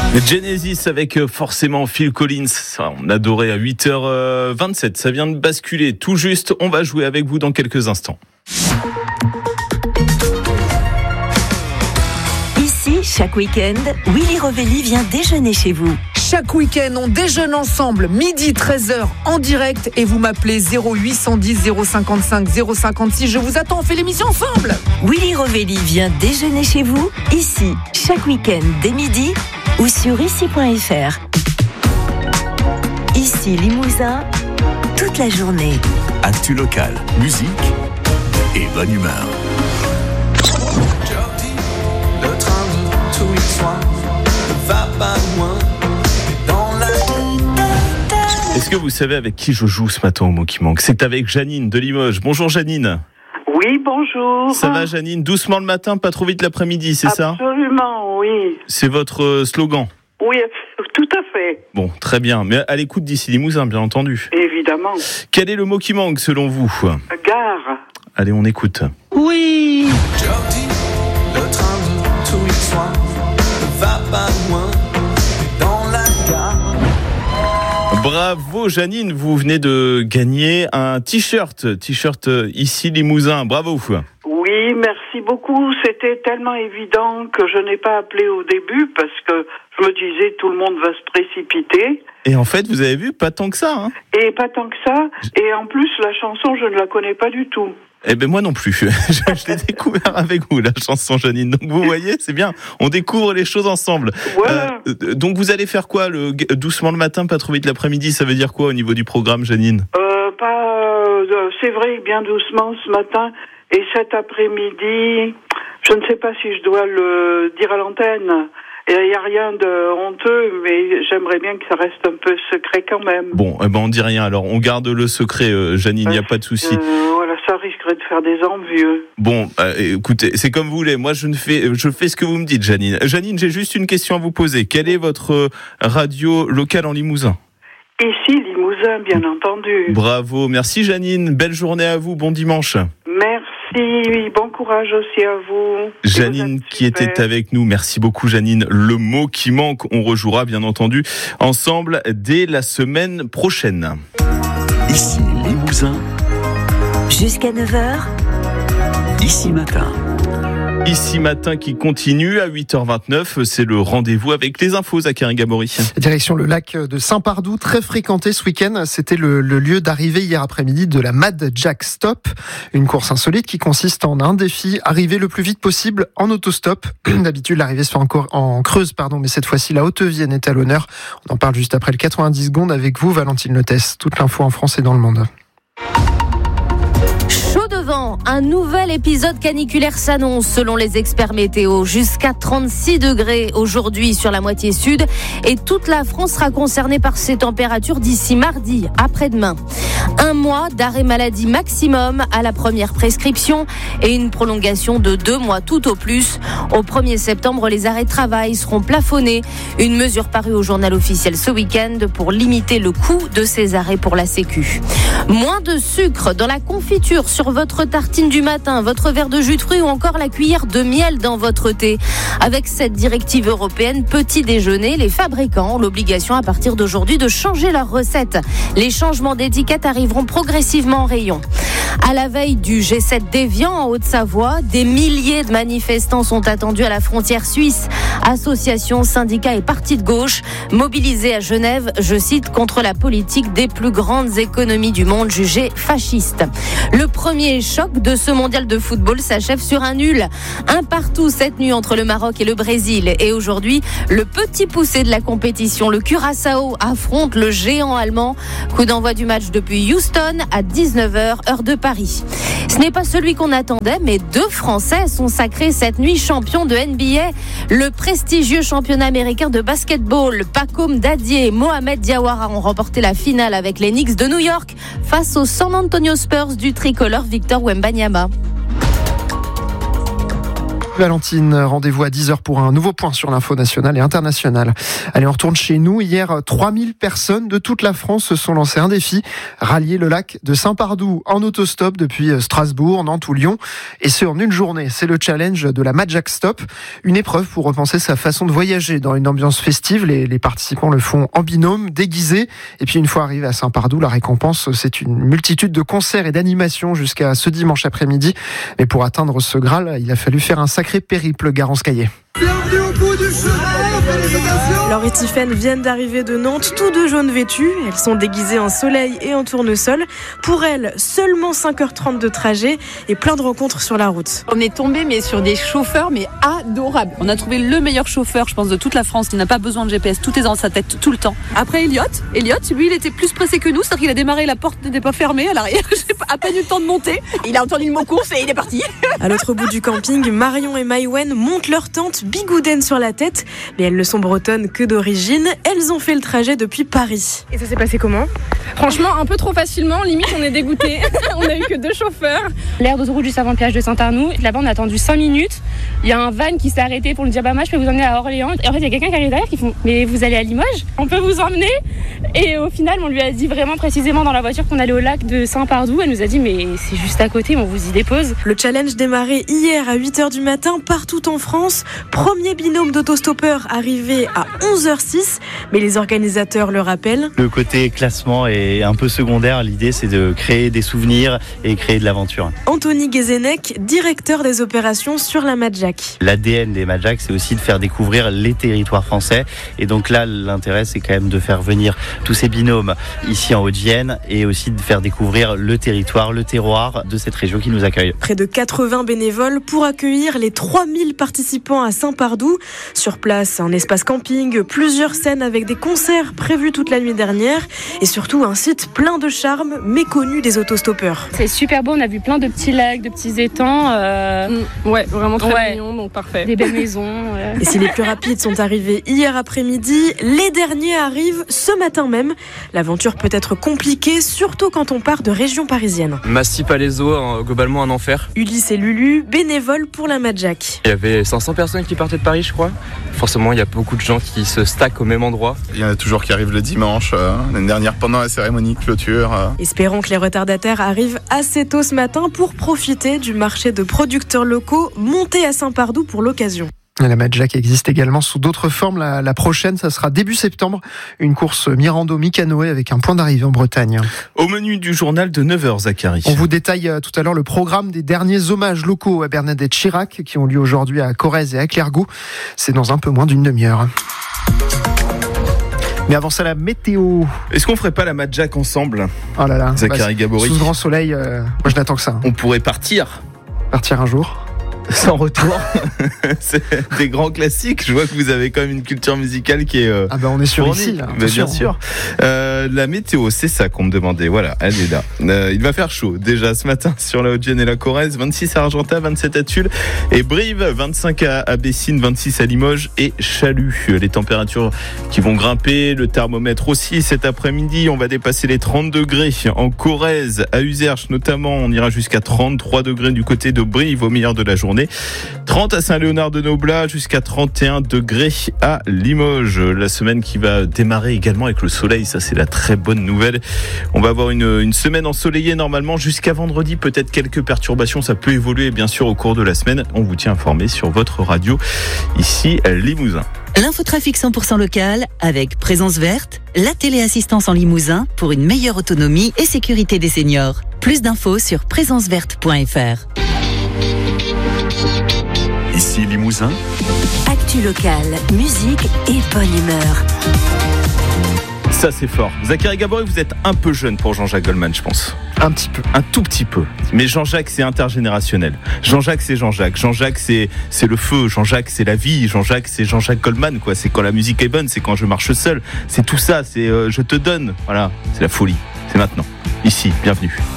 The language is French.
Genesis avec forcément Phil Collins, ça, on adorait à 8h27, ça vient de basculer tout juste, on va jouer avec vous dans quelques instants. Ici, chaque week-end, Willy Rovelli vient déjeuner chez vous. Chaque week-end, on déjeune ensemble, midi 13h en direct et vous m'appelez 0810 055 056. Je vous attends, on fait l'émission ensemble. Willy Rovelli vient déjeuner chez vous, ici, chaque week-end dès midi ou sur ici.fr. Ici Limousin, toute la journée. Actu local, musique et bonne humeur. Le train de tous les soirs ne va pas loin. Est-ce que vous savez avec qui je joue ce matin au mot qui manque ? C'est avec Janine de Limoges. Bonjour Janine. Oui, bonjour. Ça va Janine ? Doucement le matin, pas trop vite l'après-midi, c'est ça ? Absolument, oui. C'est votre slogan ? Oui, tout à fait. Bon, très bien. Mais à l'écoute d'ici Limousin, bien entendu. Évidemment. Quel est le mot qui manque selon vous ? Gare. Allez, on écoute. Oui. Jordi, le train de tous les soirs ne va pas loin. Dans la gare. Bravo Janine, vous venez de gagner un t-shirt ici Limousin. Bravo. Oui, merci beaucoup. C'était tellement évident que je n'ai pas appelé au début parce que je me disais tout le monde va se précipiter. Et en fait, vous avez vu, pas tant que ça. Hein. Et pas tant que ça. Et en plus, la chanson, je ne la connais pas du tout. Eh ben moi non plus, je l'ai découvert avec vous la chanson Janine. Donc vous voyez, c'est bien, on découvre les choses ensemble. Voilà. Donc vous allez faire quoi doucement le matin, pas trop vite l'après-midi, ça veut dire quoi au niveau du programme Janine ? C'est vrai, bien doucement ce matin et cet après-midi, je ne sais pas si je dois le dire à l'antenne. Il n'y a rien de honteux, mais j'aimerais bien que ça reste un peu secret quand même. Bon, on dit rien alors, on garde le secret Janine, il n'y a pas de souci. Voilà, ça risquerait de faire des envieux. Bon, écoutez, c'est comme vous voulez, moi je fais ce que vous me dites Janine. Janine, j'ai juste une question à vous poser. Quelle est votre radio locale en Limousin ? Ici, Limousin, bien entendu. Bravo, merci Janine, belle journée à vous, bon dimanche. Merci, bon courage aussi à vous. Janine qui était avec nous, merci beaucoup Janine. Le mot qui manque, on rejouera bien entendu ensemble dès la semaine prochaine. Ici Limousin, Jusqu'à 9h, ici matin. Ici matin qui continue à 8h29, c'est le rendez-vous avec les infos, Zachary Gabory. Direction le lac de Saint-Pardoux, très fréquenté ce week-end. C'était le lieu d'arrivée hier après-midi de la Mad Jack Stop, une course insolite qui consiste en un défi, arriver le plus vite possible en autostop. D'habitude, l'arrivée se fait en Creuse, mais cette fois-ci, la Haute-Vienne est à l'honneur. On en parle juste après le 90 secondes avec vous, Valentine Lotès. Toute l'info en France et dans le monde. Chaud devant, un nouvel épisode caniculaire s'annonce selon les experts météo. Jusqu'à 36 degrés aujourd'hui sur la moitié sud et toute la France sera concernée par ces températures d'ici mardi, après-demain. Un mois d'arrêt maladie maximum à la première prescription et une prolongation de 2 mois tout au plus. Au 1er septembre, les arrêts de travail seront plafonnés. Une mesure parue au journal officiel ce week-end pour limiter le coût de ces arrêts pour la Sécu. Moins de sucre dans la confiture sur votre tartine du matin, votre verre de jus de fruits ou encore la cuillère de miel dans votre thé. Avec cette directive européenne petit déjeuner, les fabricants ont l'obligation à partir d'aujourd'hui de changer leurs recettes. Les changements d'étiquette arriveront progressivement en rayon. À la veille du G7 d'Évian en Haute-Savoie, des milliers de manifestants sont attendus à la frontière suisse. Associations, syndicats et partis de gauche mobilisés à Genève, je cite, contre la politique des plus grandes économies du monde jugées fascistes. Le premier choc de ce mondial de football s'achève sur un nul. Un partout cette nuit entre le Maroc et le Brésil. Et aujourd'hui, le petit poussé de la compétition, le Curaçao, affronte le géant allemand. Coup d'envoi du match depuis Houston à 19h, heure de Paris. Ce n'est pas celui qu'on attendait, mais 2 Français sont sacrés cette nuit champions de NBA. Le prestigieux championnat américain de basketball, Pakoum Dadier et Mohamed Diawara ont remporté la finale avec les Knicks de New York face aux San Antonio Spurs du tricolore Victor Wembanyama. Valentine, rendez-vous à 10h pour un nouveau point sur l'info nationale et internationale. Allez, on retourne chez nous. Hier, 3000 personnes de toute la France se sont lancées un défi, rallier le lac de Saint-Pardoux en autostop depuis Strasbourg, Nantes ou Lyon, et ce en une journée. C'est le challenge de la Mad Jack Stop, une épreuve pour repenser sa façon de voyager dans une ambiance festive. Les participants le font en binôme, déguisés, et puis une fois arrivés à Saint-Pardoux, la récompense, c'est une multitude de concerts et d'animations jusqu'à ce dimanche après-midi. Mais pour atteindre ce Graal, il a fallu faire un sacré périple, Garance Caillet. Bienvenue au bout du chemin, félicitations. Laure et Tiffaine viennent d'arriver de Nantes, tous deux jaunes vêtus. Elles sont déguisées en soleil et en tournesol. Pour elles, seulement 5h30 de trajet et plein de rencontres sur la route. On est tombé sur des chauffeurs adorables. On a trouvé le meilleur chauffeur, je pense, de toute la France. Il n'a pas besoin de GPS, tout est dans sa tête tout le temps. Après Elliot, lui, il était plus pressé que nous, c'est-à-dire qu'il a démarré, la porte n'était pas fermée à l'arrière. J'ai à peine eu le temps de monter. Il a entendu le mot course et il est parti. À l'autre bout du camping, Marion et Maïwen montent leur tente, bigoudaine sur la tête, mais elles ne sont bretonnes que d'origine. Elles ont fait le trajet depuis Paris. Et ça s'est passé comment ? Franchement, un peu trop facilement, limite on est dégoûtés. On a eu que 2 chauffeurs. L'aire d'autoroute juste avant le péage de Saint-Arnoux. Là-bas, on a attendu 5 minutes. Il y a un van qui s'est arrêté pour nous dire moi je peux vous emmener à Orléans. Et en fait, il y a quelqu'un qui arrive derrière qui font mais vous allez à Limoges ? On peut vous emmener ? Et au final, on lui a dit vraiment précisément dans la voiture qu'on allait au lac de Saint-Pardoux. Elle nous a dit mais c'est juste à côté, on vous y dépose. Le challenge démarré hier à 8h du matin partout en France. Premier binôme d'autostoppeurs arrivé à 11h06, mais les organisateurs le rappellent. Le côté classement est un peu secondaire. L'idée, c'est de créer des souvenirs et créer de l'aventure. Anthony Guézenec, directeur des opérations sur la Mad Jack. L'ADN des Mad Jack, c'est aussi de faire découvrir les territoires français. Et donc là, l'intérêt, c'est quand même de faire venir tous ces binômes ici en Haute-Vienne et aussi de faire découvrir le territoire, le terroir de cette région qui nous accueille. Près de 80 bénévoles pour accueillir les 3000 participants à Saint-Pardoux. Sur place, un espace camping, plusieurs scènes avec des concerts prévus toute la nuit dernière et surtout un site plein de charme méconnu des autostoppeurs. C'est super beau, on a vu plein de petits lacs, de petits étangs. Ouais, vraiment très mignon, donc parfait. Des belles maisons. Et si les plus rapides sont arrivés hier après-midi, les derniers arrivent ce matin même. L'aventure peut être compliquée, surtout quand on part de région parisienne. Massy-Palaiseau, globalement un enfer. Ulysse et Lulu, bénévoles pour la Mad Jack. Il y avait 500 personnes qui partaient de Paris, je crois. Forcément, il y a beaucoup de gens qui se stackent au même endroit. Il y en a toujours qui arrivent le dimanche, l'année dernière pendant la cérémonie de clôture. Espérons que les retardataires arrivent assez tôt ce matin pour profiter du marché de producteurs locaux monté à Saint-Pardoux pour l'occasion. La Mad Jack existe également sous d'autres formes. La prochaine, ça sera début septembre. Une course mi-rando-mi-canoë avec un point d'arrivée en Bretagne. Au menu du journal de 9h, Zachary. On vous détaille tout à l'heure le programme des derniers hommages locaux à Bernadette Chirac qui ont lieu aujourd'hui à Corrèze et à Clairgouts. C'est dans un peu moins d'une demi-heure. Mais avant ça, la météo. Est-ce qu'on ferait pas la Mad Jack ensemble ? Oh là là. Zachary Gabory. Sous ce grand soleil, moi je n'attends que ça. On pourrait partir. Partir un jour. Sans retour. C'est des grands classiques. Je vois que vous avez quand même une culture musicale qui est on est sûr ici là. Mais bien sûr. La météo, c'est ça qu'on me demandait. Voilà, elle est là. Il va faire chaud déjà ce matin sur la Haute-Vienne et la Corrèze. 26 à Argentat, 27 à Tulle et Brive, 25 à Bessines, 26 à Limoges et Chalut. Les températures qui vont grimper, le thermomètre aussi cet après-midi. On va dépasser les 30 degrés en Corrèze, à Uzerche notamment. On ira jusqu'à 33 degrés du côté de Brive au meilleur de la journée. 30 à Saint-Léonard-de-Noblat, jusqu'à 31 degrés à Limoges. La semaine qui va démarrer également avec le soleil, ça c'est la très bonne nouvelle. On va avoir une semaine ensoleillée normalement jusqu'à vendredi, peut-être quelques perturbations, ça peut évoluer bien sûr au cours de la semaine. On vous tient informé sur votre radio ici à Limousin. L'infotrafic 100% local avec Présence Verte, la téléassistance en Limousin pour une meilleure autonomie et sécurité des seniors. Plus d'infos sur présenceverte.fr. Ici Limousin. Actu local, musique et bonne humeur. Ça c'est fort. Zachary Gabory, vous êtes un peu jeune pour Jean-Jacques Goldman, je pense. Un petit peu. Un tout petit peu. Mais Jean-Jacques, c'est intergénérationnel. Jean-Jacques, c'est Jean-Jacques. Jean-Jacques, c'est le feu. Jean-Jacques, c'est la vie. Jean-Jacques, c'est Jean-Jacques Goldman, quoi. C'est quand la musique est bonne, c'est quand je marche seul. C'est tout ça, c'est je te donne. Voilà, c'est la folie. C'est maintenant. Ici, bienvenue.